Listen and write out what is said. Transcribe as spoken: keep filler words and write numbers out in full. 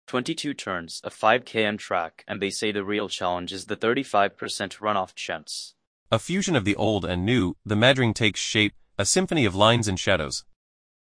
twenty-two turns, a five kilometer track, and they say the real challenge is the thirty-five percent runoff chance. A fusion of the old and new, the Madring takes shape, a symphony of lines and shadows.